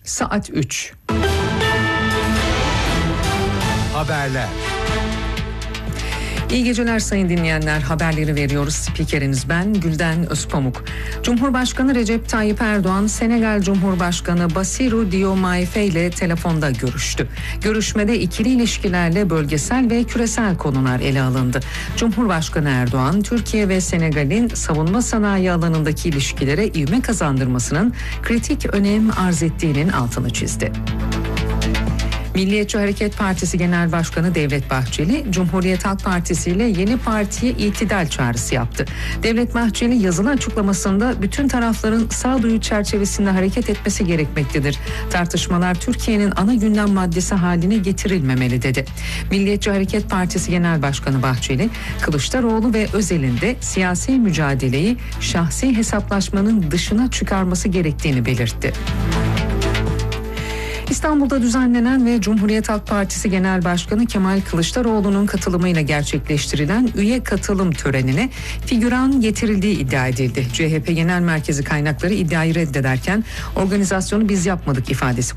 Saat 3. Haberler. İyi geceler sayın dinleyenler. Haberleri veriyoruz. Spikeriniz ben Gülden Özpamuk. Cumhurbaşkanı Recep Tayyip Erdoğan, Senegal Cumhurbaşkanı Bassirou Diomaye Faye ile telefonda görüştü. Görüşmede ikili ilişkilerle bölgesel ve küresel konular ele alındı. Cumhurbaşkanı Erdoğan, Türkiye ve Senegal'in savunma sanayi alanındaki ilişkilere ivme kazandırmasının kritik önem arz ettiğinin altını çizdi. Milliyetçi Hareket Partisi Genel Başkanı Devlet Bahçeli, Cumhuriyet Halk Partisi ile yeni partiye itidal çağrısı yaptı. Devlet Bahçeli yazılı açıklamasında bütün tarafların sağduyu çerçevesinde hareket etmesi gerekmektedir. Tartışmalar Türkiye'nin ana gündem maddesi haline getirilmemeli dedi. Milliyetçi Hareket Partisi Genel Başkanı Bahçeli, Kılıçdaroğlu ve Özel'in de siyasi mücadeleyi şahsi hesaplaşmanın dışına çıkarması gerektiğini belirtti. İstanbul'da düzenlenen ve Cumhuriyet Halk Partisi Genel Başkanı Kemal Kılıçdaroğlu'nun katılımıyla gerçekleştirilen üye katılım törenine figüran getirildiği iddia edildi. CHP Genel Merkezi kaynakları iddiayı reddederken organizasyonu biz yapmadık ifadesi